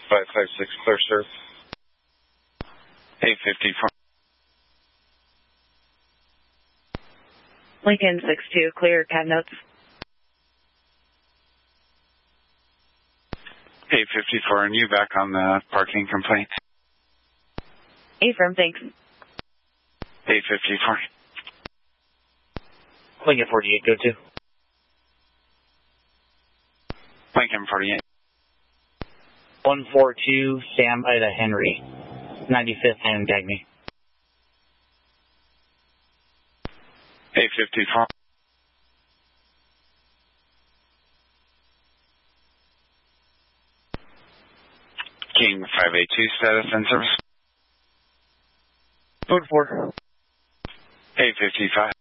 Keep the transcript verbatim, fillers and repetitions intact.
five five six, clear, sir. eight fifty-four. Lincoln six two, clear, cab notes. eight fifty-four, and you back on the parking complaint? Affirm, thanks. eight fifty-four. Lincoln forty-eight, go to. Lincoln forty-eight. one four two, Sam Ida Henry, ninety-fifth and Dagny. eight fifty-four. King five eight two, status and service. Code four. eight fifty-five.